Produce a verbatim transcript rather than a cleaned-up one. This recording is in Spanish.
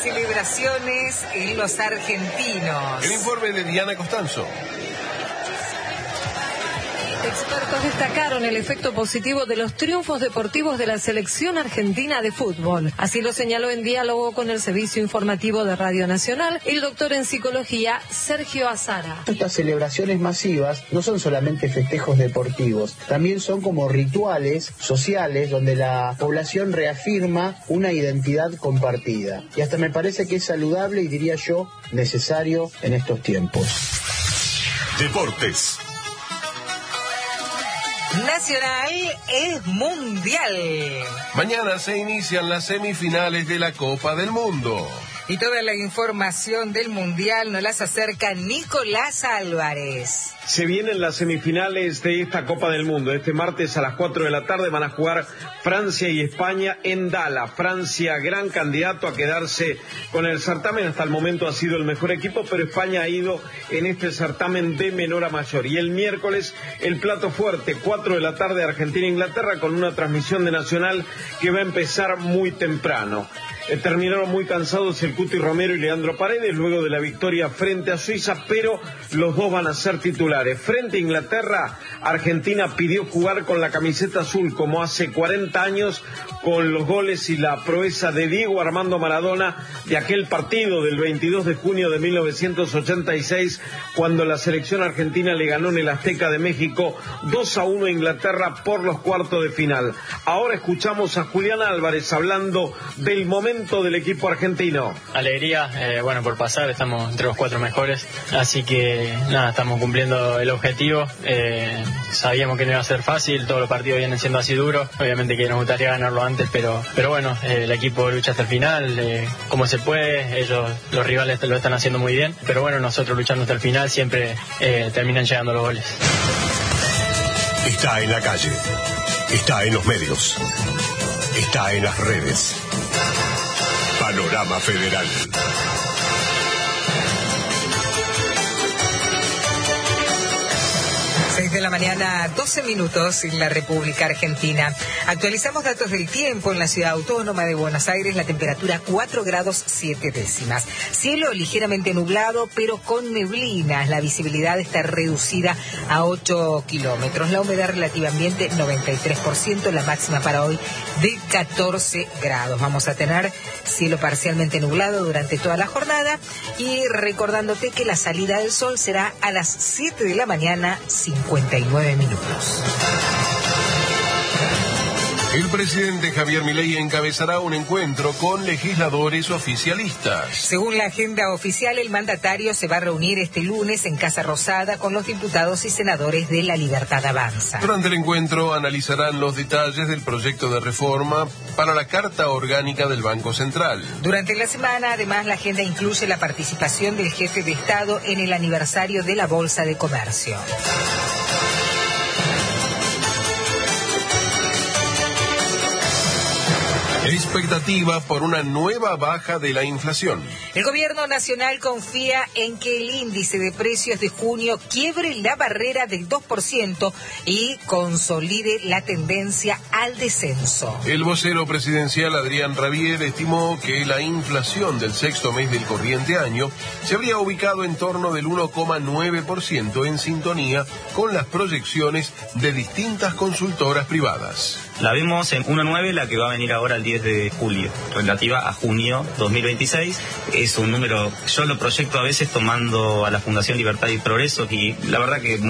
celebraciones en los argentinos. El informe de Diana Costanzo. Expertos destacaron el efecto positivo de los triunfos deportivos de la selección argentina de fútbol. Así lo señaló en diálogo con el Servicio Informativo de Radio Nacional el doctor en psicología Sergio Azara. Estas celebraciones masivas no son solamente festejos deportivos, también son como rituales sociales donde la población reafirma una identidad compartida. Y hasta me parece que es saludable y diría yo necesario en estos tiempos. Deportes. Nacional es mundial. Mañana se inician las semifinales de la Copa del Mundo. Y toda la información del mundial nos las acerca Nicolás Álvarez. Se vienen las semifinales de esta Copa del Mundo. Este martes a las cuatro de la tarde van a jugar Francia y España en Dallas. Francia, gran candidato a quedarse con el certamen. Hasta el momento ha sido el mejor equipo, pero España ha ido en este certamen de menor a mayor. Y el miércoles, el plato fuerte, cuatro de la tarde, Argentina-Inglaterra, con una transmisión de Nacional que va a empezar muy temprano. Eh, terminaron muy cansados el Cuti Romero y Leandro Paredes luego de la victoria frente a Suiza, pero los dos van a ser titulares. Frente a Inglaterra, Argentina pidió jugar con la camiseta azul como hace cuarenta años, con los goles y la proeza de Diego Armando Maradona de aquel partido del veintidós de junio de mil novecientos ochenta y seis, cuando la selección argentina le ganó en el Azteca de México dos a uno a Inglaterra por los cuartos de final. Ahora escuchamos a Julián Álvarez hablando del momento del equipo argentino. Alegría, eh, bueno, por pasar, estamos entre los cuatro mejores, así que nada, estamos cumpliendo el objetivo. Eh, sabíamos que no iba a ser fácil, todos los partidos vienen siendo así duros, obviamente que nos gustaría ganarlo antes, pero pero bueno, eh, el equipo lucha hasta el final, eh, como se puede, ellos, los rivales lo están haciendo muy bien, pero bueno, nosotros luchando hasta el final siempre eh, terminan llegando los goles. Está en la calle, está en los medios, está en las redes. Panorama Federal. seis de la mañana, doce minutos en la República Argentina. Actualizamos datos del tiempo en la ciudad autónoma de Buenos Aires. La temperatura cuatro grados siete décimas. Cielo ligeramente nublado, pero con neblinas. La visibilidad está reducida a ocho kilómetros. La humedad relativa ambiente noventa y tres por ciento. La máxima para hoy de catorce grados. Vamos a tener cielo parcialmente nublado durante toda la jornada. Y recordándote que la salida del sol será a las siete de la mañana, cincuenta y nueve minutos. El presidente Javier Milei encabezará un encuentro con legisladores oficialistas. Según la agenda oficial, el mandatario se va a reunir este lunes en Casa Rosada con los diputados y senadores de La Libertad Avanza. Durante el encuentro analizarán los detalles del proyecto de reforma para la Carta Orgánica del Banco Central. Durante la semana, además, la agenda incluye la participación del jefe de Estado en el aniversario de la Bolsa de Comercio. Expectativa por una nueva baja de la inflación. El gobierno nacional confía en que el índice de precios de junio quiebre la barrera del dos por ciento y consolide la tendencia al descenso. El vocero presidencial Adrián Rabier estimó que la inflación del sexto mes del corriente año se habría ubicado en torno del uno coma nueve por ciento, en sintonía con las proyecciones de distintas consultoras privadas. La vemos en uno coma nueve, la que va a venir ahora el diez de julio, relativa a junio dos mil veintiséis. Es un número, yo lo proyecto a veces tomando a la Fundación Libertad y Progreso, y la verdad que